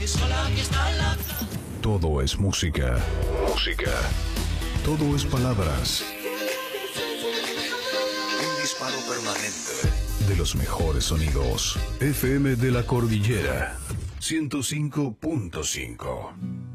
Todo es música. Música. Todo es palabras. Un disparo permanente de los mejores sonidos. FM de la Cordillera 105.5.